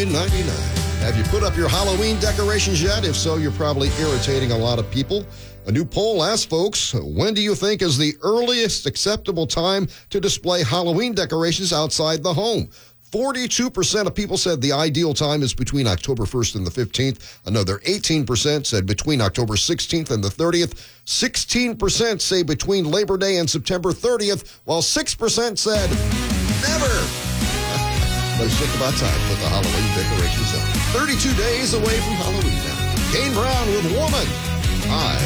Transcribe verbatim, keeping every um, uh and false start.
nine ninety-nine. Have you put up your Halloween decorations yet? If so, you're probably irritating a lot of people. A new poll asked folks, when do you think is the earliest acceptable time to display Halloween decorations outside the home? forty-two percent of people said the ideal time is between October first and the fifteenth. Another eighteen percent said between October sixteenth and the thirtieth. sixteen percent say between Labor Day and September thirtieth, while six percent said never. But it's just about time to put the Halloween decorations up. thirty-two days away from Halloween now. Kane Brown with Woman. Hi.